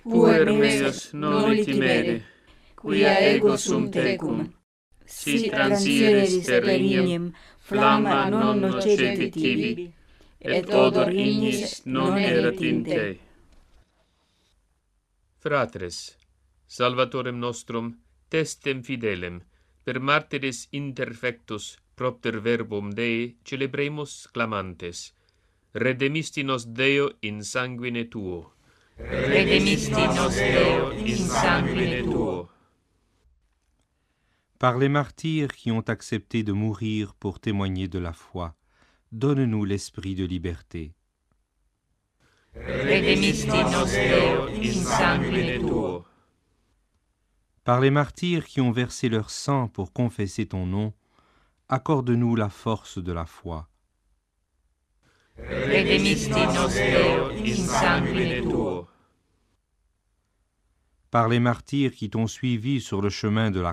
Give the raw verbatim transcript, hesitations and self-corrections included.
puer meos noli timere, quia ego sum tecum, si transieris ter regnum, flamma non noceti tibi, et odor ignis non erat in te. Fratres, Salvatorem nostrum, testem fidelem, per martyris interfectus propter verbum Dei celebremus clamantes, redemisti nos Deo in sanguine tuo. Redemisti nos Deo in sanguine tuo. Par les martyrs qui ont accepté de mourir pour témoigner de la foi, donne-nous l'esprit de liberté. Redemisti nos Deo in sanguine tuo. Par les martyrs qui ont versé leur sang pour confesser ton nom, accorde-nous la force de la foi. Redemisti nos Deo in sanguine tuo. Par les martyrs qui t'ont suivi sur le chemin de la